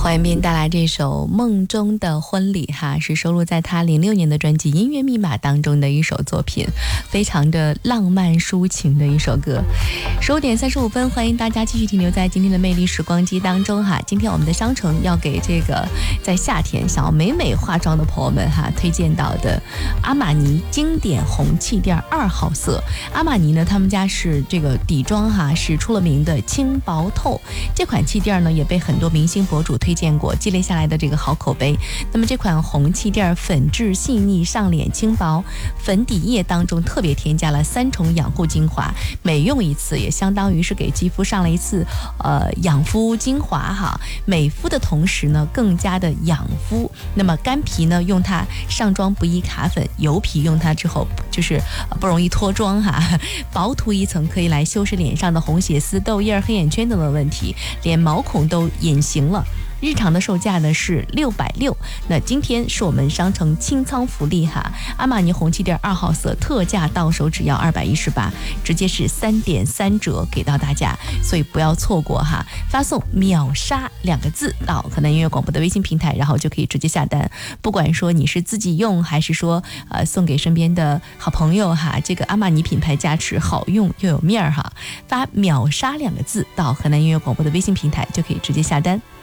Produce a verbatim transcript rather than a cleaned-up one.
黄彦斌带来这首《梦中的婚礼》哈，是收录在他零六年的专辑《音乐密码》当中的一首作品，非常的浪漫抒情的一首歌。十五点三十五分，欢迎大家继续停留在今天的魅力时光机当中哈。今天我们的商城要给这个在夏天想要美美化妆的朋友们哈推荐到的阿玛尼经典红气垫二号色。阿玛尼呢，他们家是这个底妆哈是出了名的轻薄透，这款气垫呢也被很多明星博主推荐过，积累下来的这个好口碑。那么这款红气垫粉质细腻，上脸轻薄，粉底液当中特别添加了三重养护精华，每用一次也相当于是给肌肤上了一次呃养肤精华哈。美肤的同时呢，更加的养肤。那么干皮呢，用它上妆不易卡粉；油皮用它之后就是不容易脱妆哈。薄涂一层可以来修饰脸上的红血丝、痘印、黑眼圈等的问题，连毛孔都隐形了。日常的售价呢是六百六，那今天是我们商城清仓福利哈，阿玛尼红气垫二号色特价到手只要二百一十八，直接是三点三折给到大家，所以不要错过哈！发送秒杀两个字到河南音乐广播的微信平台，然后就可以直接下单。不管说你是自己用，还是说呃送给身边的好朋友哈，这个阿玛尼品牌加持，好用又有面儿哈！发秒杀两个字到河南音乐广播的微信平台，就可以直接下单。